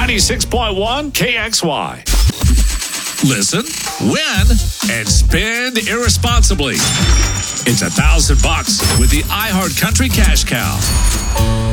96.1 KXY. Listen, win, and spend irresponsibly. It's $1,000 with the iHeart Country Cash Cow.